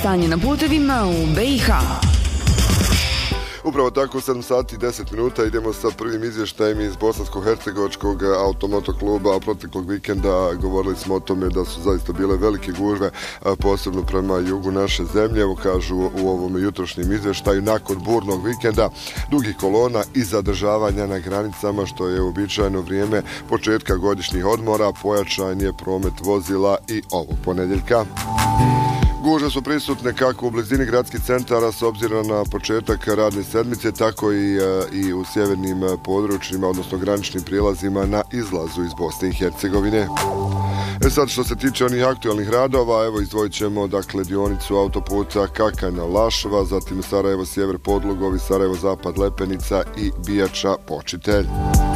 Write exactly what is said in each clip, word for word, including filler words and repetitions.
stanje na putevima u be i ha. Upravo tako, sedam sati i deset minuta, idemo sa prvim izvještajem iz Bosansko-hercegovačkog automoto kluba. Proteklog vikenda govorili smo o tome da su zaista bile velike gužve, posebno prema jugu naše zemlje. Evo kažu u ovom jutrošnjem izvještaju, nakon burnog vikenda, dugih kolona i zadržavanja na granicama, što je uobičajeno vrijeme početka godišnjih odmora, pojačan je promet vozila i ovog ponedjeljka. Gužve su prisutne kako u blizini gradskih centara s obzirom na početak radne sedmice, tako i, i u sjevernim područjima, odnosno graničnim prijelazima na izlazu iz Bosne i Hercegovine. E sad, što se tiče onih aktualnih radova, evo izdvojit ćemo dakle dionicu autoputa Kakanja-Lašva, zatim Sarajevo-Sjever Podlugovi, Sarajevo-Zapad Lepenica i Bijača-Počitelj.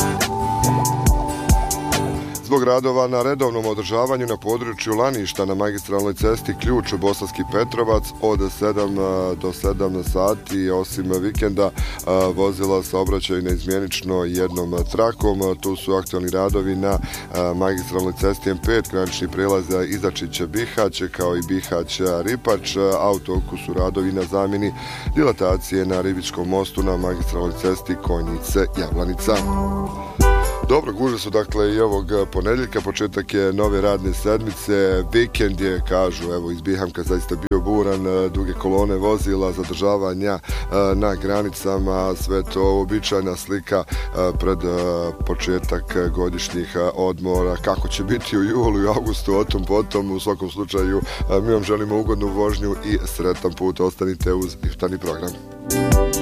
Zbog radova na redovnom održavanju na području Laništa na magistralnoj cesti Ključ Bosanski Petrovac od sedam do sedam sati, osim vikenda, vozila saobraćaju neizmjenično jednom trakom. Tu su aktualni radovi na magistralnoj cesti em pet, granični prelaza Izačića Bihać kao i Bihać Ripač, a u toku su radovi na zamjeni dilatacije na Ribičkom mostu na magistralnoj cesti Konjice Javlanica. Dobro, gužve su dakle i ovog ponedjeljka, početak je nove radne sedmice, vikend je, kažu, evo iz Bihamka zaista bio buran, duge kolone vozila, zadržavanja na granicama, sve to uobičajena slika pred početak godišnjih odmora. Kako će biti u julu i augustu, o tom potom. U svakom slučaju mi vam želimo ugodnu vožnju i sretan put, ostanite uz iftani program.